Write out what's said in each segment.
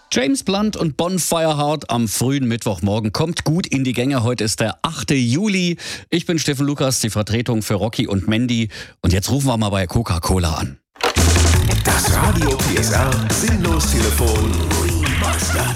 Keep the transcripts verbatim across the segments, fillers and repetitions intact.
James Blunt und Bonfire Heart am frühen Mittwochmorgen kommt gut in die Gänge. Heute ist der achte Juli. Ich bin Steffen Lukas, die Vertretung für Rocky und Mandy. Und jetzt rufen wir mal bei Coca-Cola an. Das Radio P S R Sinnlos-Telefon Remastered.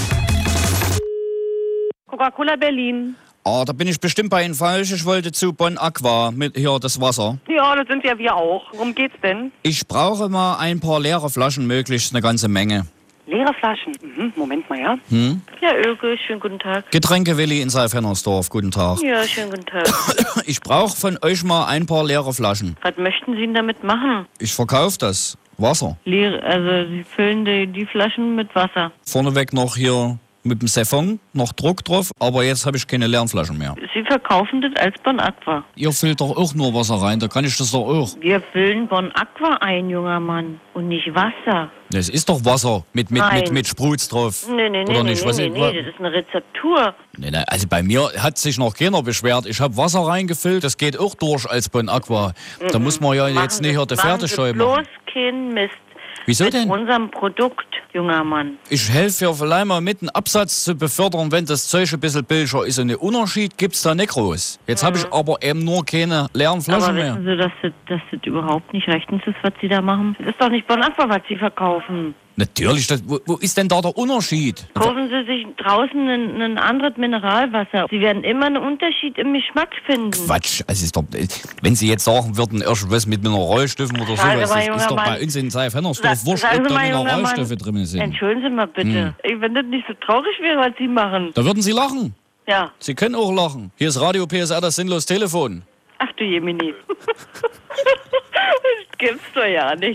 Coca-Cola Berlin. Ah, da bin ich bestimmt bei Ihnen falsch. Ich wollte zu Bon Aqua mit hier das Wasser. Ja, das sind ja wir auch. Worum geht's denn? Ich brauche mal ein paar leere Flaschen, möglichst eine ganze Menge. Leere Flaschen. Mhm, Moment mal, ja? Hm? Ja, Öke, schönen guten Tag. Getränke Willi in Saalfennersdorf, guten Tag. Ja, schönen guten Tag. Ich brauche von euch mal ein paar leere Flaschen. Was möchten Sie denn damit machen? Ich verkaufe das. Wasser. Leere, also Sie füllen die, die Flaschen mit Wasser. Vorneweg noch hier mit dem Siphon, noch Druck drauf, aber jetzt habe ich keine leeren Flaschen mehr. Sie verkaufen das als Bon Aqua. Ihr füllt doch auch nur Wasser rein, da kann ich das doch auch. Wir füllen Bon Aqua ein, junger Mann, und nicht Wasser. Das ist doch Wasser mit, mit, Nein. mit, mit Sprutz drauf. Nee, nee, nee, Oder nee, nicht? nee, Was nee, ist- nee, das ist eine Rezeptur. Nee, nee, also bei mir hat sich noch keiner beschwert. Ich habe Wasser reingefüllt, das geht auch durch als Bon Aqua. Da muss man ja Machen jetzt nicht Sie- hier die machen Pferdescheu Sie bloß machen. keinen Mist. Wieso Mit denn? unserem Produkt, junger Mann. Ich helfe ja vielleicht mal mit, einen Absatz zu befördern, wenn das Zeug ein bisschen billiger ist. Und einen Unterschied gibt's da nicht groß. Jetzt habe ich aber eben nur keine leeren Flaschen Aber mehr. wissen Sie, dass das, dass das überhaupt nicht rechtens ist, was Sie da machen? Das ist doch nicht Bon Aqua, was Sie verkaufen. Natürlich, das, wo, wo ist denn da der Unterschied? Kaufen Sie sich draußen ein, ein anderes Mineralwasser. Sie werden immer einen Unterschied im Geschmack finden. Quatsch, also ist doch, wenn Sie jetzt sagen würden, irgendwas mit Mineralstoffen oder Sagen sowas, Sie mal, das junger ist doch Mann. bei uns in Saalfennersdorf Sa- wurscht, sagen ob Sie da mal, junger Mineralstoffe Mann, drin sind. Entschuldigen Sie mal bitte. Ey, wenn das nicht so traurig wäre, was Sie machen. Da würden Sie lachen. Ja. Sie können auch lachen. Hier ist Radio P S R, das sinnlos Telefon. Ach du Jemini. Das gibt's doch ja nicht.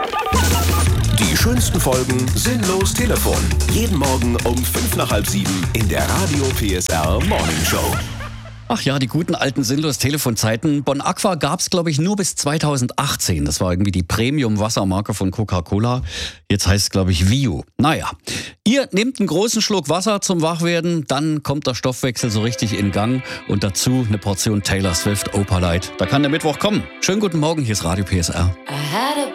Die schönsten Folgen Sinnlos Telefon. Jeden Morgen um fünf nach halb sieben in der Radio P S R Morning Show. Ach ja, die guten alten Sinnlos-Telefonzeiten. Bon Aqua gab's, glaube ich, nur bis zweitausendachtzehn. Das war irgendwie die Premium-Wassermarke von Coca-Cola. Jetzt heißt es, glaube ich, Vio. Naja, ihr nehmt einen großen Schluck Wasser zum Wachwerden, dann kommt der Stoffwechsel so richtig in Gang und dazu eine Portion Taylor Swift Opalite. Da kann der Mittwoch kommen. Schönen guten Morgen, hier ist Radio P S R. I had a